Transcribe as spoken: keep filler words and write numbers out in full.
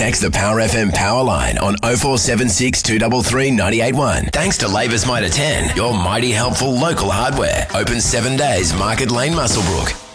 Text the Power F M power line on oh four seven six, two three three, nine eight one. Thanks to Labour's Mitre ten, your mighty helpful local hardware. Open seven days, Market Lane, Muswellbrook.